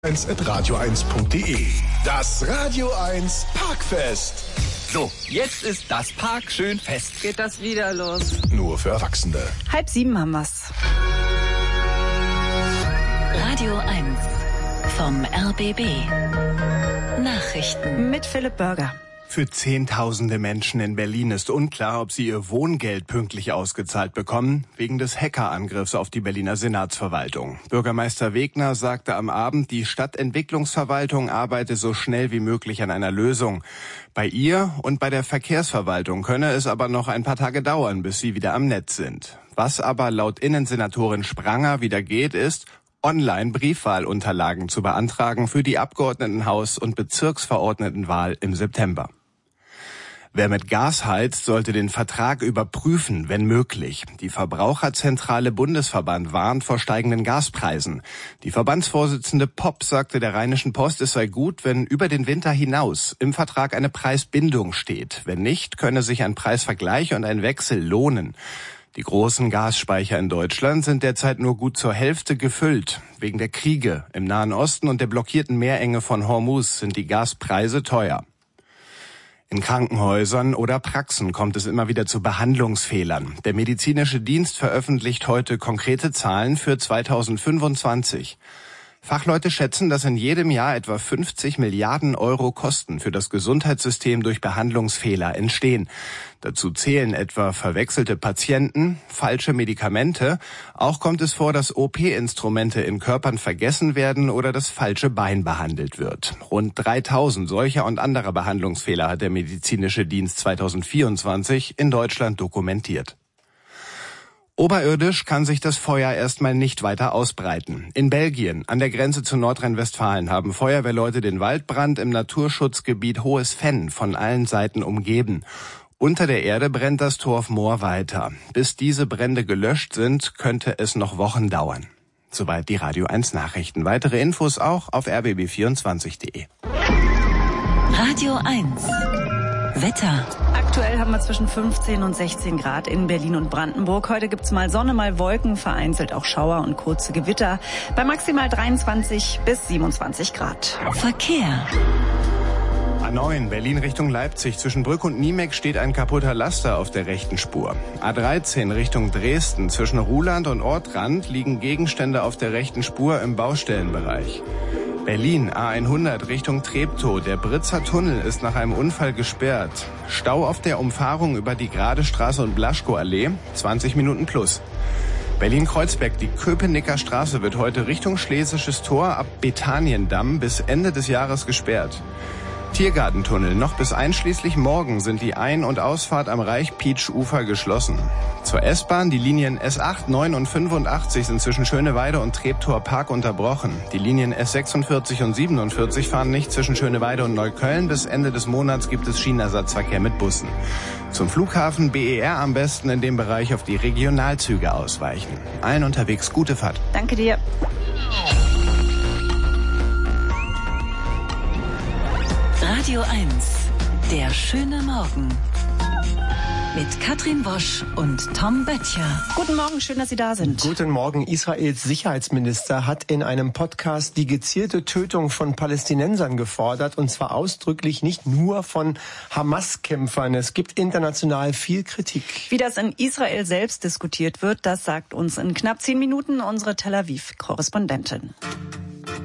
radio1.de. Das Radio 1 Parkfest. So, jetzt ist das Park schön fest. Geht das wieder los? Nur für Erwachsene. 6:30 haben wir's. Radio 1 vom RBB. Nachrichten Mit Philipp Börger. Für Zehntausende Menschen in Berlin ist unklar, ob sie ihr Wohngeld pünktlich ausgezahlt bekommen, wegen des Hackerangriffs auf die Berliner Senatsverwaltung. Bürgermeister Wegner sagte am Abend, die Stadtentwicklungsverwaltung arbeite so schnell wie möglich an einer Lösung. Bei ihr und bei der Verkehrsverwaltung könne es aber noch ein paar Tage dauern, bis sie wieder am Netz sind. Was aber laut Innensenatorin Spranger wieder geht, ist, online Briefwahlunterlagen zu beantragen für die Abgeordnetenhaus- und Bezirksverordnetenwahl im September. Wer mit Gas heizt, sollte den Vertrag überprüfen, wenn möglich. Die Verbraucherzentrale Bundesverband warnt vor steigenden Gaspreisen. Die Verbandsvorsitzende Popp sagte der Rheinischen Post, es sei gut, wenn über den Winter hinaus im Vertrag eine Preisbindung steht. Wenn nicht, könne sich ein Preisvergleich und ein Wechsel lohnen. Die großen Gasspeicher in Deutschland sind derzeit nur gut zur Hälfte gefüllt. Wegen der Kriege im Nahen Osten und der blockierten Meerenge von Hormuz sind die Gaspreise teuer. In Krankenhäusern oder Praxen kommt es immer wieder zu Behandlungsfehlern. Der medizinische Dienst veröffentlicht heute konkrete Zahlen für 2025. Fachleute schätzen, dass in jedem Jahr etwa 50 Milliarden Euro Kosten für das Gesundheitssystem durch Behandlungsfehler entstehen. Dazu zählen etwa verwechselte Patienten, falsche Medikamente. Auch kommt es vor, dass OP-Instrumente in Körpern vergessen werden oder das falsche Bein behandelt wird. Rund 3000 solcher und anderer Behandlungsfehler hat der medizinische Dienst 2024 in Deutschland dokumentiert. Oberirdisch kann sich das Feuer erstmal nicht weiter ausbreiten. In Belgien, an der Grenze zu Nordrhein-Westfalen, haben Feuerwehrleute den Waldbrand im Naturschutzgebiet Hohes Venn von allen Seiten umgeben. Unter der Erde brennt das Torf Moor weiter. Bis diese Brände gelöscht sind, könnte es noch Wochen dauern. Soweit die Radio 1 Nachrichten. Weitere Infos auch auf rbb24.de. Radio 1 Wetter. Aktuell haben wir zwischen 15 und 16 Grad in Berlin und Brandenburg. Heute gibt's mal Sonne, mal Wolken, vereinzelt auch Schauer und kurze Gewitter. Bei maximal 23 bis 27 Grad. Verkehr. A9 Berlin Richtung Leipzig. Zwischen Brück und Niemek steht ein kaputter Laster auf der rechten Spur. A13 Richtung Dresden. Zwischen Ruhland und Ortrand liegen Gegenstände auf der rechten Spur im Baustellenbereich. Berlin A100 Richtung Treptow. Der Britzer Tunnel ist nach einem Unfall gesperrt. Stau auf der Umfahrung über die Gradestraße und Blaschko-Allee. 20 Minuten plus. Berlin-Kreuzberg, die Köpenicker Straße wird heute Richtung Schlesisches Tor ab Betaniendamm bis Ende des Jahres gesperrt. Tiergartentunnel. Noch bis einschließlich morgen sind die Ein- und Ausfahrt am Reich-Pietsch-Ufer geschlossen. Zur S-Bahn, die Linien S8, 9 und 85 sind zwischen Schöneweide und Treptower Park unterbrochen. Die Linien S46 und 47 fahren nicht zwischen Schöneweide und Neukölln. Bis Ende des Monats gibt es Schienenersatzverkehr mit Bussen. Zum Flughafen BER am besten in dem Bereich auf die Regionalzüge ausweichen. Allen unterwegs gute Fahrt. Danke dir. Radio 1, der schöne Morgen. Mit Katrin Wosch und Tom Böttcher. Guten Morgen, schön, dass Sie da sind. Guten Morgen. Israels Sicherheitsminister hat in einem Podcast die gezielte Tötung von Palästinensern gefordert. Und zwar ausdrücklich, nicht nur von Hamas-Kämpfern. Es gibt international viel Kritik. Wie das in Israel selbst diskutiert wird, das sagt uns in knapp 10 Minuten unsere Tel Aviv-Korrespondentin.